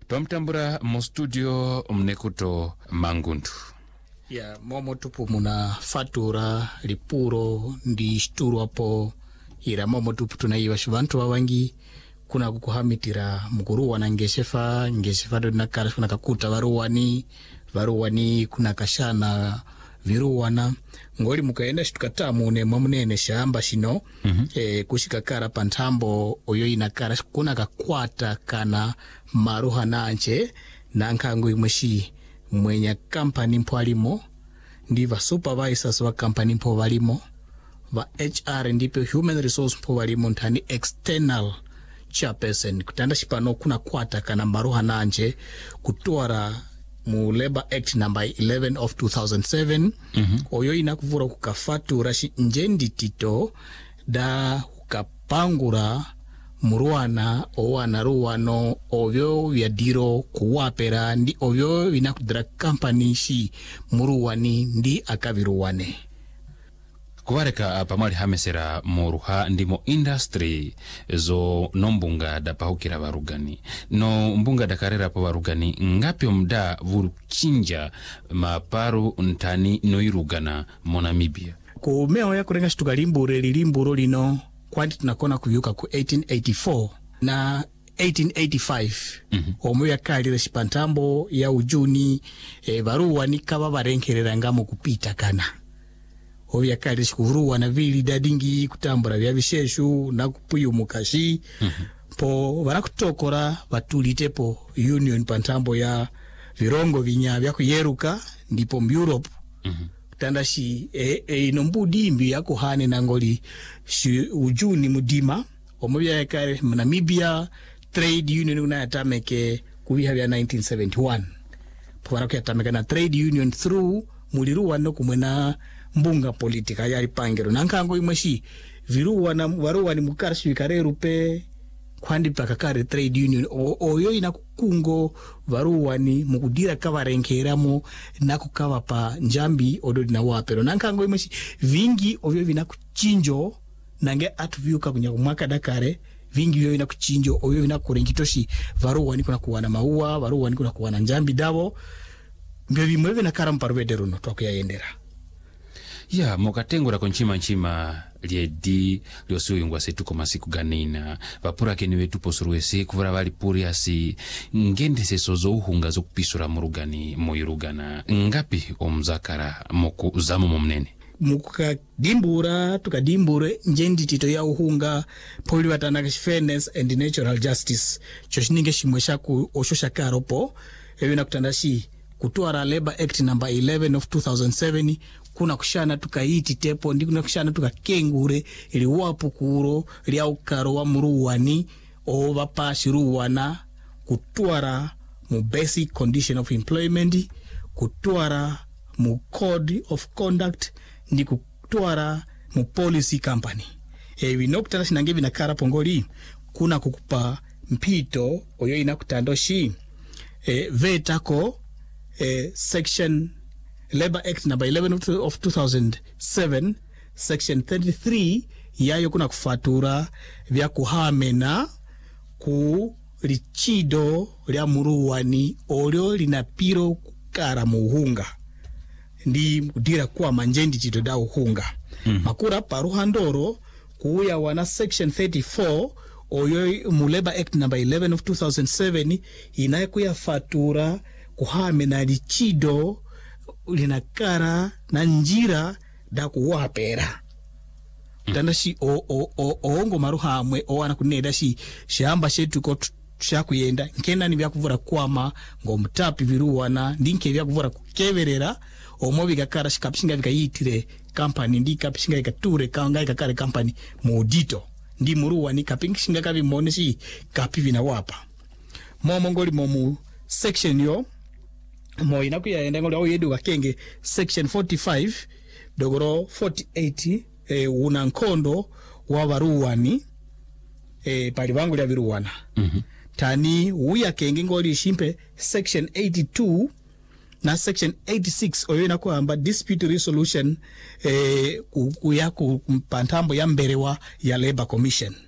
Twamtambura mu studio mnekuto Mangundu. Ya momo tupu muna fatura lipuro ndi shturu hapo ira momo tupu tunaiwa shivantu wawangi kuna kukuhamitira mkuruwa na ngeshefa do nakara kuna kakuta varuwani kuna kashana viruwana ngoli mukaenda shitukata mune mwamunene shamba shino kushika kara pantambo oyo inakara kuna kakwata kana maruha nanche nankangu imweshi mwenya company mpo alimo ndiva supervisors wa company mpo walimo va HR ndipe human resource mpo walimo ntani external chairperson kutanda shipano kuna kwata kana maruha nanje kutuara mu Labor Act number 11 of 2007 oyo inakuvura kukafatura shi njendi tito da ukapangura muruwana owana ruwano ovyo vyadiro kuwapera ndi ovyo vinakudira company shi muruwani ndi akaviruwane. Kuwareka pamali hamesera muruha ndimo industry zo nombunga da pahukira varugani. No mbunga da karera pa varugani ngapi mda vurukinja maparu ntani noirugana mo Namibia. Kumeo ya kurenga shituka limburo lino kwandi tunakona kuyuka ku 1884 na 1885 omu ya kalira shipantambo ya ujuni varuwani kava varenkerera ngamu kupita kana oya kalira shikuruwa na vili dadingi kutambura vya visheshu na kupuyu mukashi po varakutokora vatulitepo union pantambo ya virongo vinya vya kuyeruka ndipo Europe tandashi inombudi imbi ya kuhane nangoli ujuni mudima omubya yakare Namibia trade union kuna yatameke kubiha vya 1971 pwara kuyatameka na trade union through muliruwa no kumwena mbunga politika yali pangero nankango imweshi viruwa na waruwa ni mukarshi vikarerupe kwandi pakakare trade union oyo inakukungo varuwa ni mukudira kavarenkeramo na kukava pa njambi ododi na wapero nankango imweshi vingi ovyo vinakuchinjo nange atuvyuka kunya kumwaka dakare vingi vyo vinakuchinjo ovyo vinakurengitoshi varuwa ni kuna kuwana maua varuwa ni kuna kuwana njambi davo mbyo vimwewe na karamparuwederuno twakuyayendera. Ya mokatengura konchima liedi liosuyungwa setuko masiku ganina vapura keni wetu posuruwese kuvura vali puri asi ngende sesozo uhunga zo kupisura murugani moirugana ngapi omzakara moku uzamu momnene mukadimbura tukadimbure njendi tito ya uhunga poli watanaka fairness and natural justice choshininge shimwesha ku oshosha karopo evina kutandashi kutuara Labor Act number 11 of 2007 kuna kushana tukaiti tepo ndi kuna kushana tukakengure ili wapu kuro ili aukaro wa muruwani o vapashiruwana kutuara mu basic condition of employment kutuara mu code of conduct ndi kutuara mu policy company winokutana shinange vinakara pongoli kuna kukupa mpito oyo inakutandoshi vetako section Labor Act number 11 of 2007 section 33 yayo kuna kufatura vya kuhamena ku lichido lya muruwani olyo linapiro kukara muhunga ndi kudira kwa manjendi chido da uhunga makura paruhandoro kuya wana section 34 oyo mu Labor Act number 11 of 2007 inakuya fatura kuhamena lichido linakara na njira da kuwapera tandashi oongo maruha amwe owana kuneda shi shamba shetu ko shakuyenda nkena ni byakuvura kwama ngo mutapi viruwana ndinke byakuvura kukeverera omobi gakara shikapishinga bikayitire company ndi kapishinga ikature kanga ikakare company modito ndi muruwa ni kapingishinga kabi moneshi kapi vina wapa momo ngoli momu section yo mo inakuya enda ngoli au yedu wakenge section 45 dogoro 48 una nkondo wa varuwani pali vangu lya viruwana tani uya kenge ngoli shimpe section 82 na section 86 oyo inakuamba dispute resolution kuya ku pantambo ya mberewa ya Labor Commission